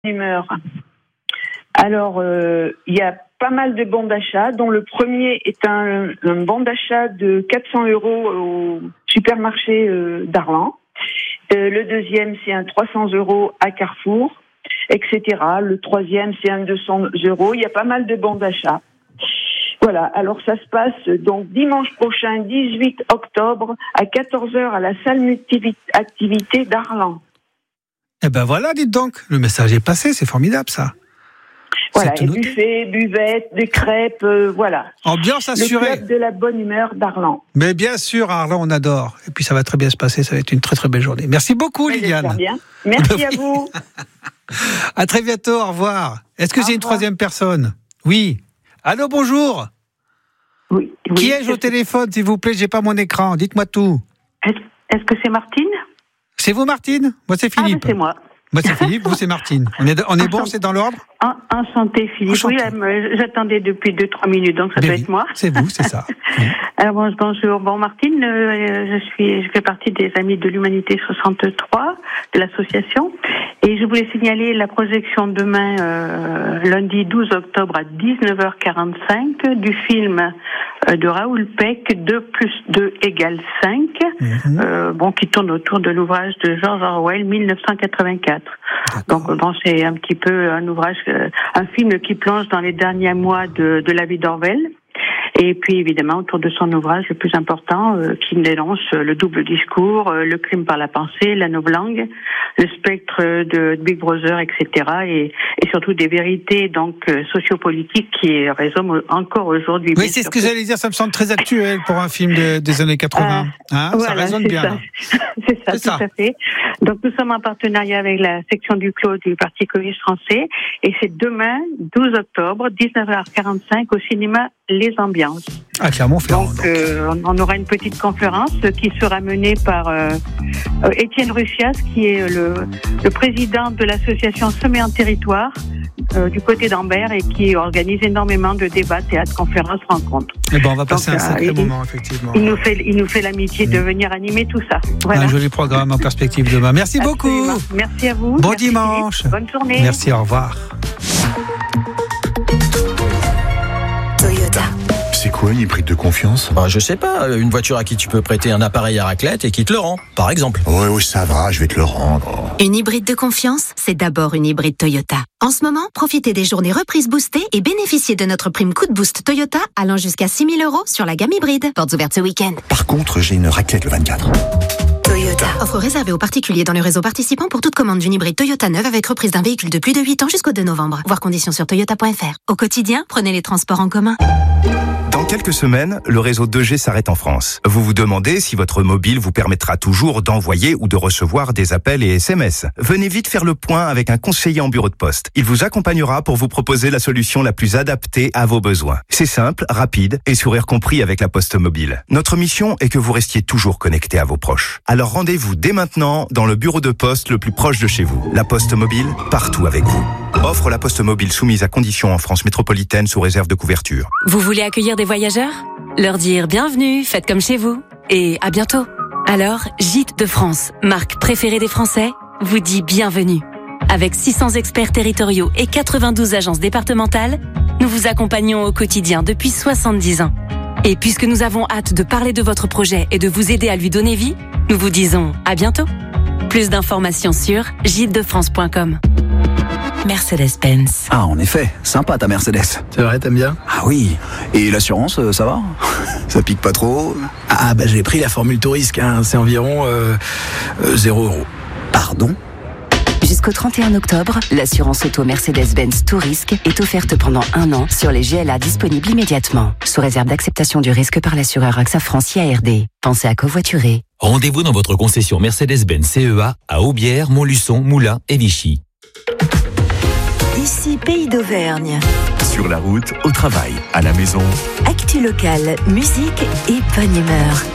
humeur. Alors, il y a pas mal de bons d'achat, dont le premier est un bon d'achat de 400 € au supermarché d'Arlan. Le deuxième, c'est un 300 € à Carrefour, etc. Le troisième, c'est un 200 €. Il y a pas mal de bons d'achat. Voilà, alors ça se passe donc dimanche prochain, 18 octobre, à 14h à la salle multi-activité d'Arlan. Eh ben voilà, dites donc, le message est passé, c'est formidable ça. Voilà, et buffet, buvette, des crêpes, voilà. Ambiance assurée. Le club de la bonne humeur d'Arlan. Mais bien sûr, Arlan, on adore. Et puis ça va très bien se passer, ça va être une très très belle journée. Merci beaucoup, Liliane. J'espère bien. Merci à vous. À très bientôt, au revoir. Est-ce que j'ai une troisième personne ? Oui. Allô, bonjour. Oui. Qui ai-je au téléphone, s'il vous plaît ? J'ai pas mon écran, dites-moi tout. Est-ce que c'est Martine ? C'est vous, Martine ? Moi, c'est Philippe. Ah, c'est moi. Moi, c'est Philippe, vous, c'est Martine. On est bon, c'est dans l'ordre ? Enchanté, Philippe. Enchanté. Oui, j'attendais depuis 2-3 minutes, donc ça doit être moi. C'est vous, c'est ça. Alors bonjour. Bon, Martine, je fais partie des Amis de l'Humanité 63, de l'association. Et je voulais signaler la projection demain, lundi 12 octobre à 19h45, du film de Raoul Peck, 2 + 2 = 5, qui tourne autour de l'ouvrage de George Orwell, 1984. Donc c'est un petit peu un ouvrage, un film qui plonge dans les derniers mois de la vie d'Orwell. Et puis évidemment autour de son ouvrage le plus important qui dénonce le double discours, le crime par la pensée, la novlangue, le spectre de Big Brother, etc. Et surtout des vérités donc sociopolitiques qui résonnent encore aujourd'hui. Oui, c'est ce que j'allais dire, ça me semble très actuel pour un film des années 80. Voilà, ça résonne bien. C'est ça, tout à fait. Donc nous sommes en partenariat avec la section du Clos du Parti communiste français et c'est demain, 12 octobre, 19h45 au cinéma Les Ambiances. À Clermont-Ferrand. Donc, on aura une petite conférence qui sera menée par Étienne Russias, qui est le président de l'association Semer en territoire du côté d'Ambert et qui organise énormément de débats, théâtres, conférences, rencontres. Eh ben, on va passer un sacré moment, effectivement. Il nous fait l'amitié de venir animer tout ça. Voilà. Un joli programme en perspective demain. Merci beaucoup. Merci à vous. Bon dimanche. Bonne journée. Merci, au revoir. Toyota. C'est quoi une hybride de confiance ? Je sais pas, une voiture à qui tu peux prêter un appareil à raclette et qui te le rend, par exemple. Oui, ça va, je vais te le rendre. Une hybride de confiance, c'est d'abord une hybride Toyota. En ce moment, profitez des journées reprises boostées et bénéficiez de notre prime coup de boost Toyota allant jusqu'à 6 000 € sur la gamme hybride. Portes ouvertes ce week-end. Par contre, j'ai une raclette le 24. Toyota. Offre réservée aux particuliers dans le réseau participant pour toute commande d'une hybride Toyota neuve avec reprise d'un véhicule de plus de 8 ans jusqu'au 2 novembre. Voir conditions sur toyota.fr. Au quotidien, prenez les transports en commun. Dans quelques semaines, le réseau 2G s'arrête en France. Vous vous demandez si votre mobile vous permettra toujours d'envoyer ou de recevoir des appels et SMS. Venez vite faire le point avec un conseiller en bureau de poste. Il vous accompagnera pour vous proposer la solution la plus adaptée à vos besoins. C'est simple, rapide et sourire compris avec la Poste Mobile. Notre mission est que vous restiez toujours connecté à vos proches. Alors rendez-vous dès maintenant dans le bureau de poste le plus proche de chez vous. La Poste Mobile, partout avec vous. Offre la Poste Mobile soumise à conditions en France métropolitaine sous réserve de couverture. Vous voulez accueillir des voyageurs ? Leur dire bienvenue, faites comme chez vous et à bientôt. Alors, Gîtes de France, marque préférée des Français, vous dit bienvenue. Avec 600 experts territoriaux et 92 agences départementales, nous vous accompagnons au quotidien depuis 70 ans. Et puisque nous avons hâte de parler de votre projet et de vous aider à lui donner vie, nous vous disons à bientôt. Plus d'informations sur gîtesdefrance.com. Mercedes-Benz. Ah, en effet, sympa ta Mercedes. C'est vrai, t'aimes bien ? Ah oui. Et l'assurance, ça va ? Ça pique pas trop ? Ah, j'ai pris la formule Tourisque, c'est environ 0 €. Pardon ? Jusqu'au 31 octobre, l'assurance auto Mercedes-Benz Tourisque est offerte pendant 1 an sur les GLA disponibles immédiatement, sous réserve d'acceptation du risque par l'assureur AXA France IARD. Pensez à covoiturer. Rendez-vous dans votre concession Mercedes-Benz CEA à Aubière, Montluçon, Moulins et Vichy. Ici Pays d'Auvergne. Sur la route, au travail, à la maison. Actu locale, musique et bonne humeur.